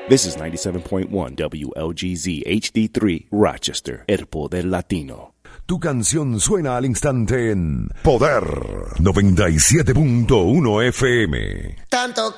This is 97.1 WLGZ HD3 Rochester, El Poder Latino. Tu canción suena al instante en Poder 97.1 FM. Tanto